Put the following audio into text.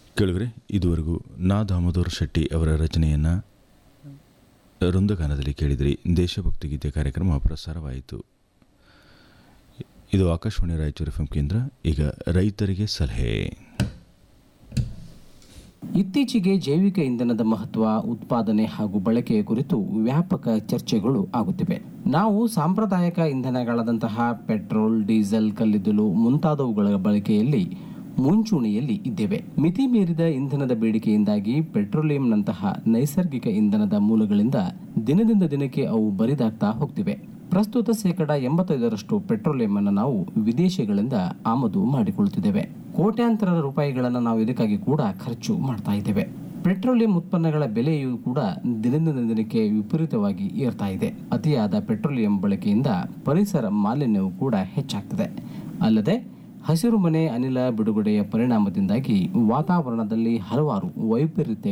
ಕೇಳಿದ್ರೆ ಇದುವರೆಗೂ ನಾ ದಾಮೋದರ್ ಶೆಟ್ಟಿ ಅವರ ರಚನೆಯನ್ನು ವೃಂದಗಾನದಲ್ಲಿ ಕೇಳಿದ್ರಿ. ದೇಶಭಕ್ತಿ ಗೀತೆ ಕಾರ್ಯಕ್ರಮ ಪ್ರಸಾರವಾಯಿತು. ಇದು ಆಕಾಶವಾಣಿ ರಾಯಚೂರು ಎಫ್ಎಂ ಕೇಂದ್ರ. ಈಗ ರೈತರಿಗೆ ಸಲಹೆ. ಇತ್ತೀಚೆಗೆ ಜೈವಿಕ ಇಂಧನದ ಮಹತ್ವ, ಉತ್ಪಾದನೆ ಹಾಗೂ ಬಳಕೆಯ ಕುರಿತು ವ್ಯಾಪಕ ಚರ್ಚೆಗಳು ಆಗುತ್ತಿವೆ. ನಾವು ಸಾಂಪ್ರದಾಯಿಕ ಇಂಧನಗಳಾದಂತಹ ಪೆಟ್ರೋಲ್, ಡೀಸೆಲ್, ಕಲ್ಲಿದ್ದಲು ಮುಂತಾದವುಗಳ ಬಳಕೆಯಲ್ಲಿ ಮುಂಚೂಣಿಯಲ್ಲಿ ಇದ್ದೇವೆ. ಮಿತಿ ಮೀರಿದ ಇಂಧನದ ಬೇಡಿಕೆಯಿಂದಾಗಿ ಪೆಟ್ರೋಲಿಯಂನಂತಹ ನೈಸರ್ಗಿಕ ಇಂಧನದ ಮೂಲಗಳಿಂದ ದಿನದಿಂದ ದಿನಕ್ಕೆ ಅವು ಬರಿದಾಗ್ತಾ ಹೋಗ್ತಿವೆ. ಪ್ರಸ್ತುತ 85% ಪೆಟ್ರೋಲಿಯಂ ಅನ್ನು ನಾವು ವಿದೇಶಗಳಿಂದ ಆಮದು ಮಾಡಿಕೊಳ್ಳುತ್ತಿದ್ದೇವೆ. ಕೋಟ್ಯಾಂತರ ರೂಪಾಯಿಗಳನ್ನು ನಾವು ಇದಕ್ಕಾಗಿ ಕೂಡ ಖರ್ಚು ಮಾಡ್ತಾ ಇದ್ದೇವೆ. ಪೆಟ್ರೋಲಿಯಂ ಉತ್ಪನ್ನಗಳ ಬೆಲೆಯೂ ಕೂಡ ದಿನದಿಂದ ದಿನಕ್ಕೆ ವಿಪರೀತವಾಗಿ ಏರ್ತಾ ಇದೆ. ಅತಿಯಾದ ಪೆಟ್ರೋಲಿಯಂ ಬಳಕೆಯಿಂದ ಪರಿಸರ ಮಾಲಿನ್ಯವು ಕೂಡ ಹೆಚ್ಚಾಗ್ತದೆ. ಅಲ್ಲದೆ ಹಸಿರು ಮನೆ ಅನಿಲ ಬಿಡುಗಡೆಯ ಪರಿಣಾಮದಿಂದಾಗಿ ವಾತಾವರಣದಲ್ಲಿ ಹಲವಾರು ವೈಪರೀತ್ಯ